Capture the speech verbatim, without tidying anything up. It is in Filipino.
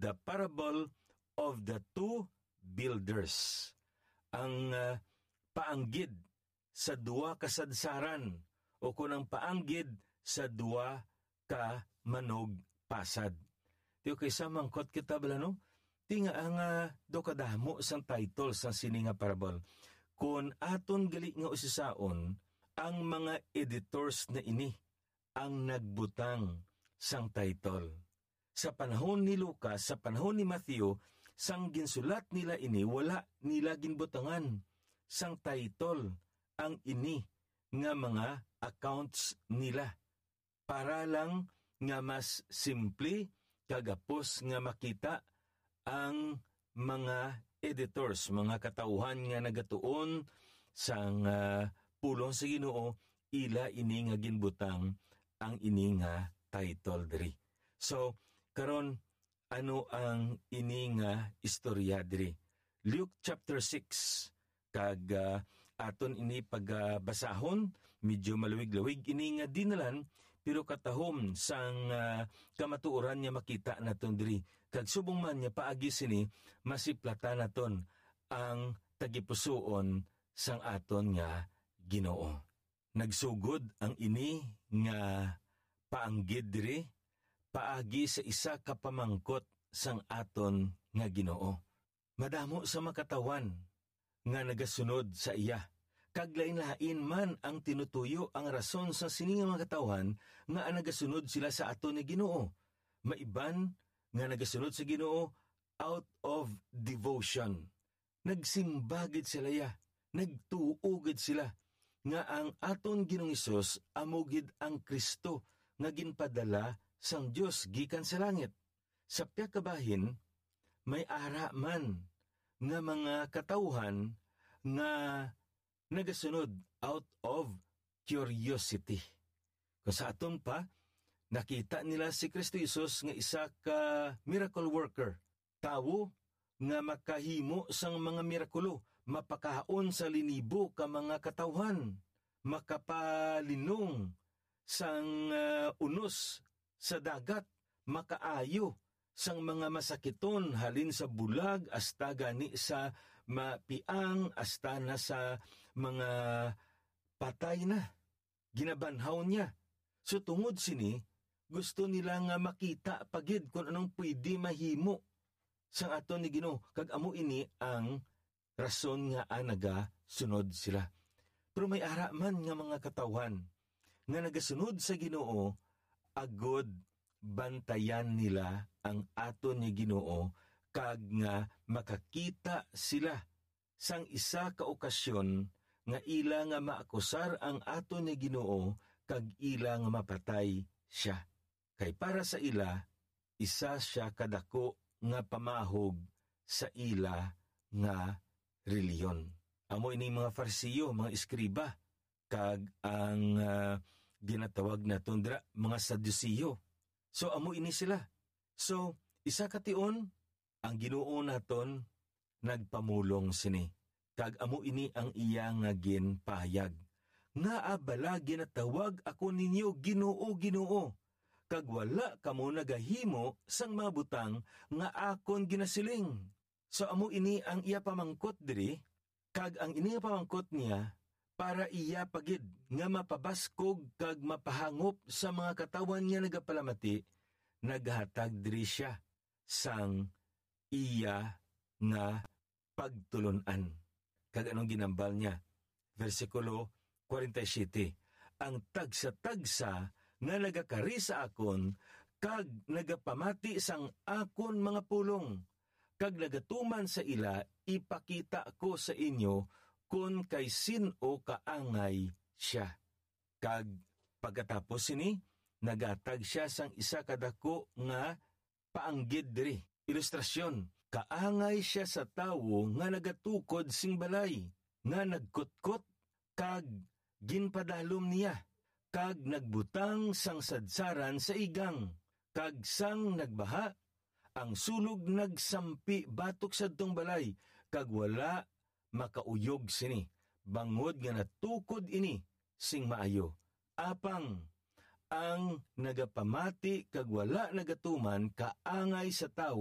the parable of the two builders. Ang uh, paanggid sa duwa ka sadsaran o kunang paanggid sa duwa ka manog pasad. Tiyo kay samangkot kita bala no? Tinga ang uh, do kadamo sang title sang sini nga parable. Kung aton gali nga usisaon, ang mga editors na ini ang nagbutang sang title. Sa panahon ni Lucas, sa panahon ni Matthew, sang ginsulat nila ini, wala nila ginbutangan sang title ang ini nga mga accounts nila. Para lang nga mas simple, kagapos nga makita ang mga editors, mga katauhan nga nagatuon sang uh, pulong sa Ginoo, ila ini nga ginbutang ang ini nga title diri. So, karon ano ang ini nga istorya diri? Luke chapter six, kag uh, aton ini pagbasahon, medyo maluwig-luwig ini nga dinalan, pero katahom sang uh, kamatuoran niya makita naton diri. Kag subong man niya paagi sini, masiplatan naton ang tagipusoon sang aton nga Ginoo. Nagsugod ang ini nga paanggid diri, paagi sa isa ka pamangkot sang aton nga Ginoo. Madamo sa makatawan nga nagasunod sa iya. Kag lain-lain man ang tinutuyo ang rason sa sininga mga katawan nga nagasunod sila sa aton nga Ginoo. Maiban nga nagasunod sa Ginoo out of devotion. Nagsimbagid sila ya, nagtuugid sila nga ang aton Ginoong Hesus amugid ang Kristo nga ginpadala sang Dios gikan sa langit. Sa piyakabahin, may ara man nga mga katauhan nga nagasunod out of curiosity. Kung sa aton pa, nakita nila si Kristo Hesus nga isa ka miracle worker. Tawo nga makahimo sang mga mirakulo, mapakaon sa linibo ka mga katauhan, makapalinong sang uh, unos sa dagat, makaayo sang mga masakiton halin sa bulag hasta gani sa mapiang hasta na sa mga patay na. Ginabanhaw niya. So tungod sini, gusto nila nga makita pagid kung anong pwede mahimo sang aton ni Ginoo. Kag amo ini ang rason nga anaga sunod sila. Pero may ara man nga mga katawhan nga nagasunod sa Ginoo, agod bantayan nila ang aton ni Ginoo kag nga makakita sila sang isa ka okasyon nga ila nga maakusar ang aton ni Ginoo kag ila nga mapatay siya. Kay para sa ila, isa siya kadako nga pamahog sa ila nga reliyon. Amo ini mga Farisiyo, mga iskriba, kag ang uh, ginatawag na tundra, mga Sadusiyo. So amo ini sila. So, isa kation, ang Ginoo naton nagpamulong sini. Kag amo ini ang iya nga ginpahayag. Nga abala ginatawag ako ninyo Ginoo, Ginoo. Kag wala kamo nagahimo sang mga butang nga akon ginasiling. So amo ini ang iya pamangkot diri, kag ang ini nga pamangkot niya para iya pagid nga mapabaskog kag mapahangop sa mga katawan niya nagapalamati, naghatag diri siya sang iya nga pagtulunan. Kag anong ginambal niya? Versikulo forty-seven. Ang tagsa-tagsa nga nagakari sa akon, kag nagapamati sang akon mga pulong, kag nagatuman sa ila, ipakita ko sa inyo kung kay sino kaangay siya. Kag pagkatapos sini, nagatag siya sang isa kadako nga paanggid diri. Ilustrasyon, kaangay siya sa tawo nga nagatukod sing balay, nga nagkutkot, kag ginpadalom niya, kag nagbutang sang sadsaran sa igang, kag sang nagbaha, ang sulog nagsampi batok sa dong balay, kag wala makauyog sini, bangod nga natukod ini, sing maayo. Apang, ang nagapamati kag wala nagatuman kaangay sa tao,